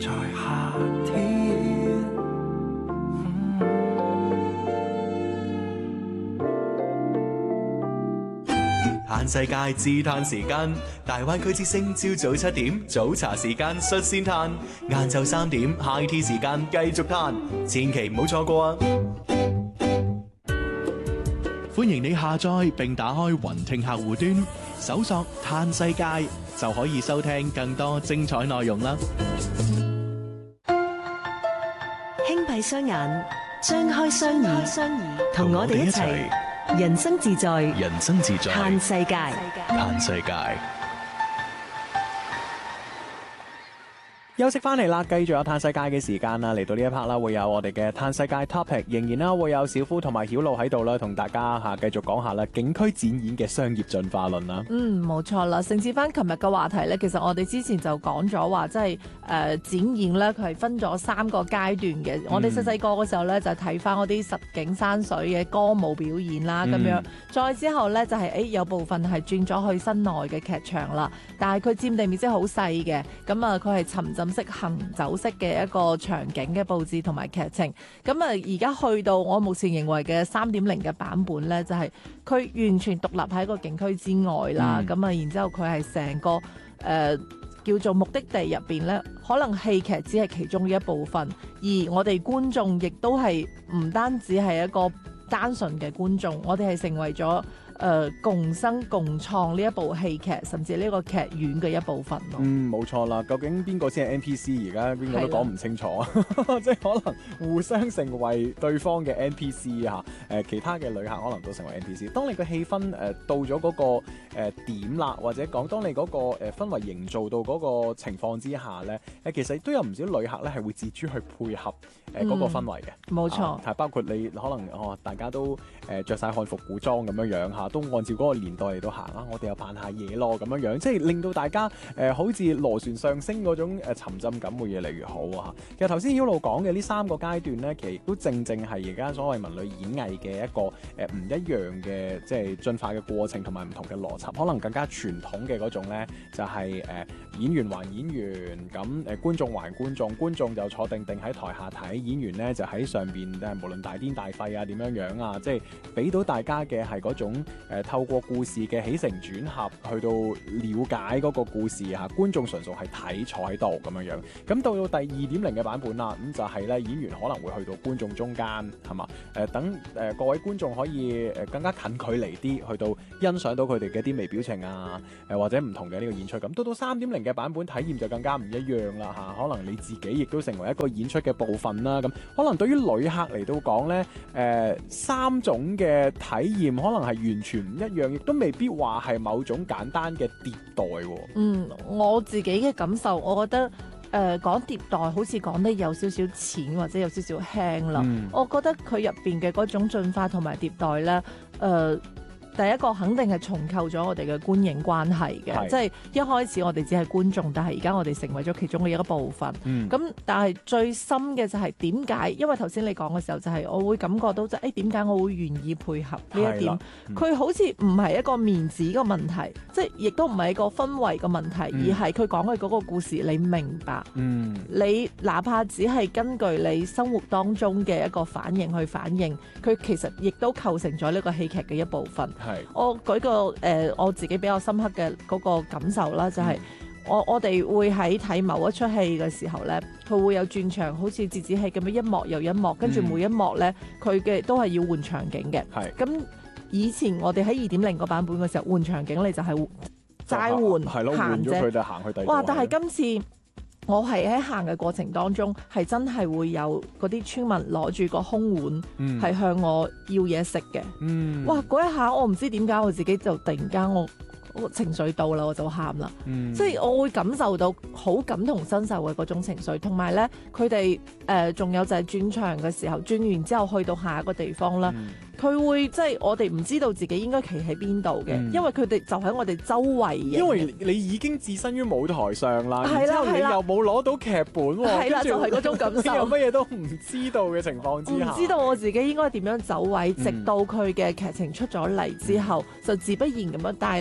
在夏天。嘆世界自嘆時間，大灣區之聲朝早7點早茶時間率先嘆，晏晝3點 High Tea 時間繼續嘆，千祈唔好錯過啊！歡迎你下載並打開雲聽客戶端，搜索嘆世界就可以收聽更多精彩內容啦！ 輕閉雙眼，張開雙耳，同我哋一齊人生自在，嘆世界， 嘆世界。 休息翻嚟啦，繼續有嘆世界嘅時間啦，嚟到呢一 part 啦，會有我哋嘅嘆世界 topic， 仍然啦會有小夫同埋曉露喺度啦，同大家繼續講下啦景區展演嘅商業進化論啦。 冇錯啦，承接翻琴日嘅話題咧，其實我哋之前就講咗話，即係展演咧，佢係分咗3個階段嘅。我哋細細個嘅時候咧，就睇翻嗰啲實景山水嘅歌舞表演啦，咁樣。再之後咧，就係有部分係轉咗去室內嘅劇場啦，但係佢佔地面積好細嘅，咁啊佢係沉浸式行走式嘅一個場景嘅佈置同埋劇情，咁啊而家去到我目前認為嘅3.0嘅版本咧，就係佢完全獨立喺個景區之外啦，咁啊然之後佢係成個叫做目的地入邊咧，可能戲劇只係其中嘅一部分，而我哋觀眾亦都係唔單止係一個單純嘅觀眾，我哋係成為咗共生共創呢一部戲劇，甚至呢個劇院嘅一部分咯。 冇錯啦。究竟邊個先係 NPC？ 而家邊個都講唔清楚啊！即係可能互相成為對方嘅 NPC 啊。其他嘅旅客可能都成為 NPC。當你個氣氛到咗嗰個點啦，或者講當你嗰個氛圍營造到嗰個情況之下咧，其實都有唔少旅客咧係會自主去配合嗰個氛圍嘅。冇錯，係包括你可能大家都着晒漢服古裝咁樣樣嚇。都按照嗰個年代嚟到行啦，我哋又扮下嘢咯，咁樣樣，即係令到大家好似螺旋上升嗰種沉浸感會越嚟越好啊！其實頭先曉露講嘅呢3個階段咧，其實都正係而家所謂文旅演藝嘅一個唔一樣嘅即係進化嘅過程同埋唔同嘅邏輯，可能更加傳統嘅嗰種咧就係演員還演員，咁觀眾還觀眾，觀眾就坐定定喺台下睇，演員咧就喺上邊無論大癲大肺啊點樣樣啊，即係俾到大家嘅係嗰種透過故事嘅起承轉合去到了解嗰個故事嚇，觀眾純屬係睇坐喺度咁樣樣。咁到第2.0嘅版本啦，咁就係咧演員可能會去到觀眾中間，係嘛？等各位觀眾可以更加近距離啲去到欣賞到佢哋嘅啲微表情啊，或者唔同嘅呢個演出。咁到3.0嘅版本體驗就更加唔一樣啦嚇，可能你自己亦都成為一個演出嘅部分啦。咁可能對於旅客嚟到講咧，3種嘅體驗可能係完全唔一樣，亦都未必話係某種簡單嘅迭代喎。 我自己嘅感受，我覺得講迭代好似講得有少少淺或者有少少輕啦。我覺得佢入邊嘅嗰種進化同埋迭代咧，第一個肯定係重構咗我哋嘅觀影關係嘅，即係一開始我哋只係觀眾，但係而家我哋成為咗其中嘅一個部分。咁但係最深嘅就係點解？因為頭先你講嘅時候就係我會感覺到即係點解我會願意配合呢一點？佢好似唔係一個面子嘅問題，即係亦都唔係一個氛圍嘅問題，而係佢講嘅嗰個故事你明白。你哪怕只係根據你生活當中嘅一個反應去反應，佢其實亦都構成咗呢個戲劇嘅一部分。我舉個我自己比較深刻嘅嗰個感受啦，就係我哋會喺睇某一出戲嘅時候咧，佢會有轉場，好似折子戲咁樣一幕又一幕，跟住每一幕咧，佢嘅都係要換場景嘅。咁以前我哋喺2.0個版本嘅時候換場景，你就係齋換行啫。 佢就行去第二個。 哇！但係今次我係喺行嘅過程當中，係真係會有嗰啲村民攞住個空碗，係向我要嘢食嘅。哇！嗰一下我唔知點解我自己就突然間我情緒到啦，我就喊啦。即係我會感受到好感同身受嘅嗰種情緒，同埋咧佢哋仲有就係轉場嘅時候，轉完之後去到下一個地方啦。佢會即係我哋唔知道自己應該企喺邊度嘅，因為佢哋就喺我哋周圍。因為你已經置身於舞台上啦，然之後你又冇攞到劇本喎， 係啦，就係嗰種感受。 有乜嘢都唔知道嘅情況之下， 唔知道我自己應該點樣走位，直到佢嘅劇情出咗嚟之後，就自不然咁樣帶你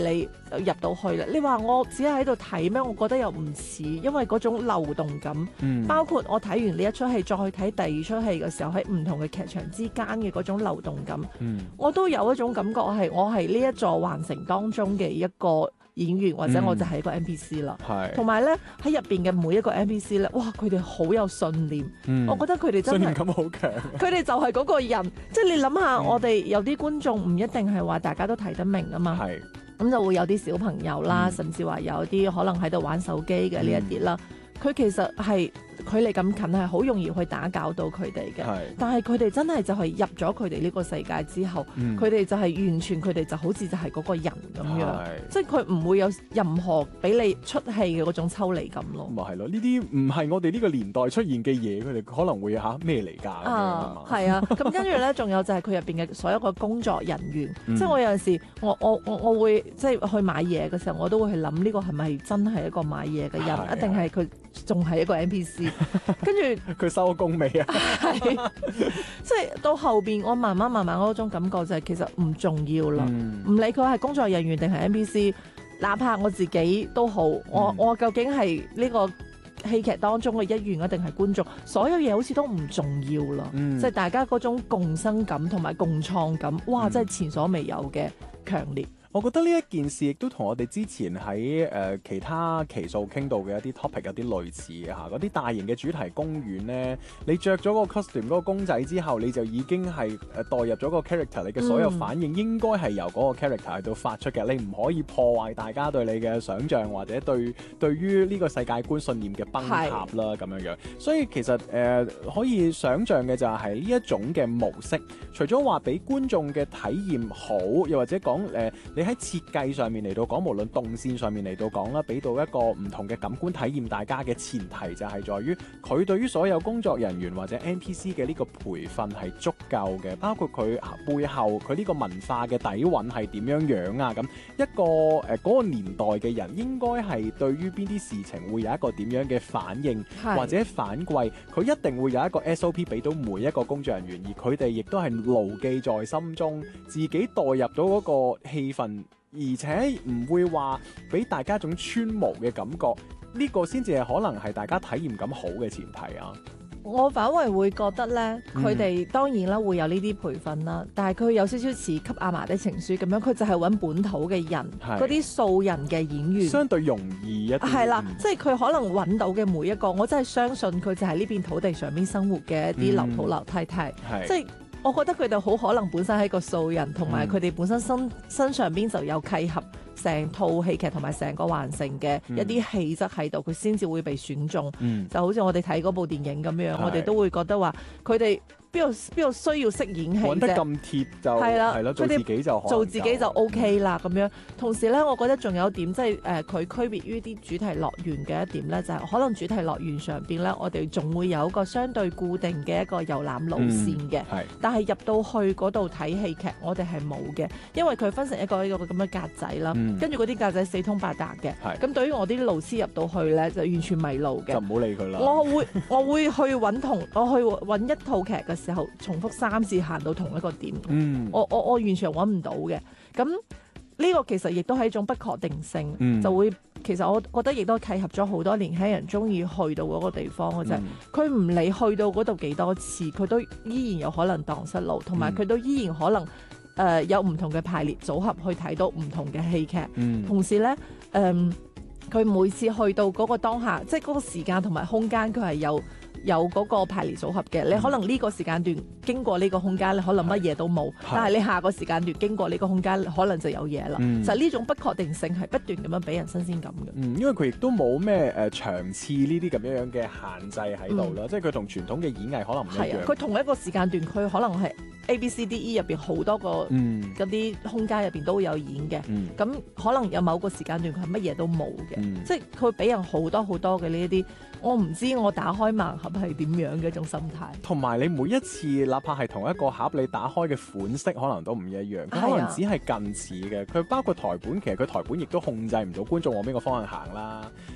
入到去啦。你話我只係喺度睇咩？我覺得又唔似，因為嗰種流動感，包括我睇完呢一出戲，再去睇第二出戲嘅時候，喺唔同嘅劇場之間嘅嗰種流動感，我都有一種感覺係我係呢一座環城當中嘅一個演員，或者我就係一個 NPC 啦。同埋咧喺入邊嘅每一個 NPC 咧，哇！佢哋好有信念，我覺得佢哋真係信念感好強。 佢哋就係嗰個人，即係你諗下，我哋有啲觀眾唔一定係話大家都睇得明啊嘛。咁就會有啲小朋友啦，甚至話有啲可能喺度玩手機嘅呢一啲啦。佢其實係距離咁近，係好容易去打攪到佢哋嘅。但係佢哋真係就係入咗佢哋呢個世界之後，佢哋就係完全佢哋就好似就係嗰個人咁樣，即係佢唔會有任何俾你出戲嘅嗰種抽離感咯。 咪係咯，呢啲唔係我哋呢個年代出現嘅嘢，佢哋可能會咩嚟㗎？ 係啊，咁跟住咧，仲有就係佢入邊嘅所有個工作人員，即係我有陣時我會即係去買嘢嘅時候，我都會去諗呢個係咪真係一個買嘢嘅人，一定係佢仲係一個 NPC？跟住佢收工未啊？ 係，即係到後邊，我慢慢嗰種感覺就係其實唔重要啦，唔理佢係工作人員定係 NPC，哪怕我自己都好，我究竟係呢個戲劇當中嘅一員一定係觀眾，所有嘢好似都唔重要啦，即係大家嗰種共生感同埋共創感，哇！真係前所未有嘅強烈。 我覺得呢一件事亦都同我哋之前喺其他期數傾到嘅一啲 topic 有啲類似嘅嚇，嗰啲大型嘅主題公園呢，你着咗個 costume 嗰個公仔之後，你就已經係代入咗個 character，你嘅所有反應應該係由嗰個 character 喺度發出嘅，你唔可以破壞大家對你嘅想像或者對於呢個世界觀信念嘅崩塌啦咁樣。所以其實可以想像嘅就係呢一種嘅模式，除咗話俾觀眾嘅體驗好，又或者講你喺設計上面嚟到講，無論動線上面嚟到講啦，俾到一個唔同嘅感官體驗，大家嘅前提就係在於佢對於所有工作人員或者 NPC 嘅呢個培訓係足夠嘅，包括佢背後佢呢個文化嘅底蘊係點樣樣啊，咁一個嗰個年代嘅人應該係對於邊啲事情會有一個點樣嘅反應或者反饋，佢一定會有一個 SOP 俾到每一個工作人員，而佢哋亦都係牢記在心中，自己代入到嗰個氣氛。而且唔會話俾大家一種穿模嘅感覺，呢個先至係可能係大家體驗感好嘅前提啊！ 我反為會覺得咧，佢哋當然啦會有呢啲培訓啦，但係佢有少少似《給阿嫲的情書》咁樣，佢就係揾本土嘅人，嗰啲素人嘅演員， 相對容易一啲。係啦，即係佢可能揾到嘅每一個，我真係相信佢就係呢邊土地上面生活嘅一啲流土流太太，即係。我覺得佢哋好可能本身係一個素人，同埋佢哋本身身上邊就有契合成套戲劇同埋成個環城嘅一啲氣質喺度，佢先至會被選中。就好似我哋睇嗰部電影咁樣，我哋都會覺得話佢哋邊度需要識演戲啫？揾得咁貼就係啦，做自己就做自己就 OK 啦咁樣。同時咧，我覺得仲有一點即係佢區別於啲主題樂園嘅一點咧，就係可能主題樂園上邊咧，我哋仲會有一個相對固定嘅一個遊覽路線嘅。但係入到去嗰度睇戲劇，我哋係冇嘅，因為佢分成一個咁嘅格仔啦，跟住嗰啲格仔四通八達嘅。咁對於我啲路痴入到去咧，就完全迷路嘅。就唔好理佢啦。我會去揾一套劇嘅時候，重複3次行到同一個點。我完全揾唔到嘅。咁呢個其實亦都係一種不確定性，就會其實我覺得亦都契合咗好多年輕人中意去到嗰個地方嘅啫。佢唔理去到嗰度幾多次，佢都依然有可能蕩失路，同埋佢都依然可能有唔同嘅排列組合去睇到唔同嘅戲劇。同時咧，佢每次去到嗰個當下，即係嗰個時間同埋空間，佢係有嗰個排列組合嘅。你可能呢個時間段經過呢個空間，你可能乜嘢都冇，但係你下個時間段經過呢個空間，可能就有嘢啦。就係呢種不確定性係不斷咁樣俾人新鮮感嘅。因為佢亦都冇咩場次呢啲咁樣嘅限制喺度啦，即係佢同傳統嘅演藝可能唔一樣。 佢同一個時間段，佢可能係 A、B、C、D、E 入邊好多個嗰啲空間入邊都會有演嘅。咁可能有某個時間段佢係乜嘢都冇嘅，即係佢俾人好多好多嘅呢一啲。我唔知我打開盲盒係點樣嘅一種心態， 同埋你每一次，哪怕係同一個盒，你打開嘅款式可能都唔一樣，佢可能只係近似嘅。佢包括台本，其實佢台本亦都控制唔到觀眾往邊個方向行啦。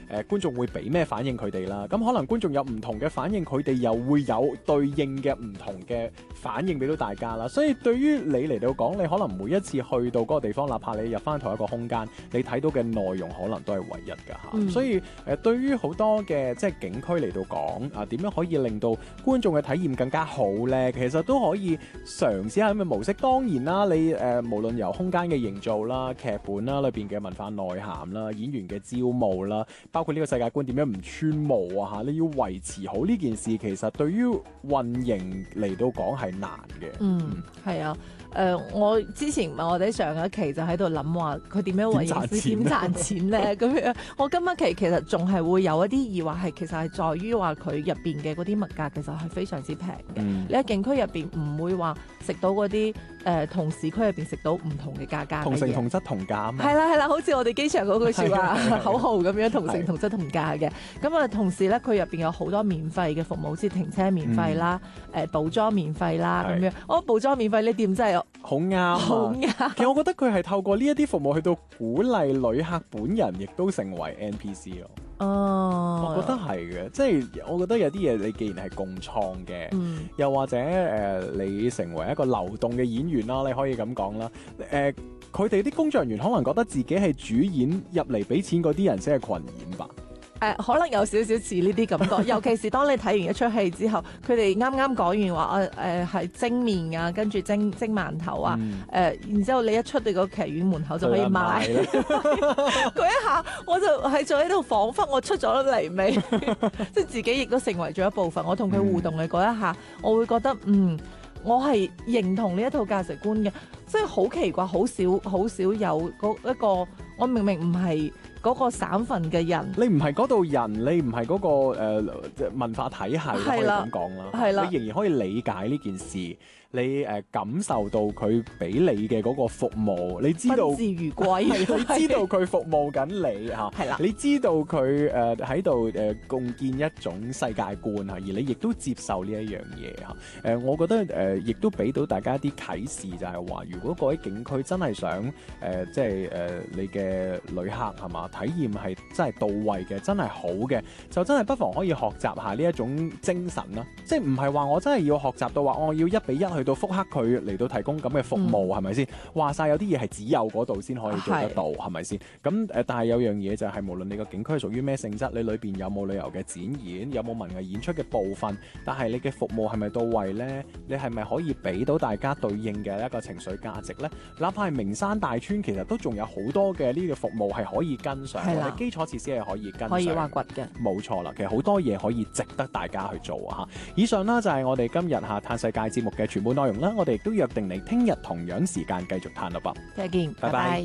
觀眾會俾咩反應佢哋啦。咁可能觀眾有唔同嘅反應，佢哋又會有對應嘅唔同嘅反應俾到大家啦。所以對於你嚟到講，你可能每一次去到嗰個地方，哪怕你入翻同一個空間，你睇到嘅內容可能都係唯一㗎嚇。所以對於好多嘅即係景區嚟到講啊，點樣可以令到觀眾嘅體驗更加好呢？其實都可以嘗試下咁嘅模式。當然啦，你無論由空間嘅營造啦、劇本啦裏邊嘅文化內涵啦、演員嘅招募啦，包括呢個世界觀點樣唔穿模啊嚇，你要維持好呢件事，其實對於運營嚟到講係難嘅。 係啊。我之前我哋上一期就喺度諗話佢點樣為營銷點賺錢咧咁樣，我今一期其實仲係會有一啲疑惑，係其實係在於話佢入邊嘅嗰啲物價其實係非常之平嘅。你喺景區入邊唔會話食到嗰啲同市區入邊食到唔同嘅價格， 同城同質同價啊嘛。 係啦，好似我哋機場嗰句説話口號咁樣，同城同質同價嘅。咁啊，同時咧佢入邊有好多免費嘅服務，即係停車免費啦、補妝免費啦咁樣。我補妝免費呢點真係好啱，好啱。其實我覺得佢係透過呢一啲服務去到鼓勵旅客本人，亦都成為 NPC 咯。我覺得係嘅，即係我覺得有啲嘢你既然係共創嘅，又或者你成為一個流動嘅演員啦，你可以咁講啦。佢哋啲工作人員可能覺得自己係主演，入嚟俾錢嗰啲人先係群演吧。 可能有少少似呢啲感覺，尤其是當你睇完一出戲之後，佢哋啱啱講完話係蒸麵啊，跟住蒸饅頭啊，然之後你一出到個劇院門口就可以買，嗰一下我就係坐喺度，彷彿我出咗嚟未，即係自己亦都成為咗一部分。我同佢互動嘅嗰一下，我會覺得我係認同呢一套價值觀嘅，即係好奇怪，好少有一個我明明唔係嗰個省份嘅人， 你唔係嗰度人，你唔係嗰個文化體系，可以咁講啦。你仍然可以理解呢件事，你感受到佢俾你嘅嗰個服務，你知道賓至如歸， 你知道佢服務緊你嚇，係啦，你知道佢喺度共建一種世界觀嚇，而你亦都接受呢一樣嘢嚇。我覺得亦都俾到大家一啲啟示，就係話，如果各位景區真係想即係你嘅旅客係嘛，體驗係真係到位嘅，真係好嘅，就真係不妨可以學習下呢一種精神啦。即係唔係話我真係要學習到話我要1比1去到復刻佢嚟到提供咁嘅服務，係咪先？話晒有啲嘢係只有嗰度先可以做得到，係咪先？咁但係有樣嘢就係無論你個景區係屬於咩性質，你裏邊有冇旅遊嘅展演，有冇文藝演出嘅部分，但係你嘅服務係咪到位呢？你係咪可以俾到大家對應嘅一個情緒價值呢？哪怕係名山大川，其實都仲有好多嘅呢個服務係可以跟上，我哋基礎設施係可以跟上， 可以挖掘嘅。冇錯啦，其實好多嘢可以值得大家去做啊！以上啦就係我哋今日嘆世界節目嘅全部內容啦，我哋亦都約定你聽日同樣時間繼續嘆啦噃， 再見，拜拜。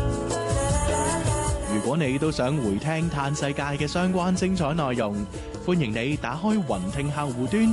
如果你都想回聽嘆世界嘅相關精彩內容，歡迎你打開雲聽客戶端。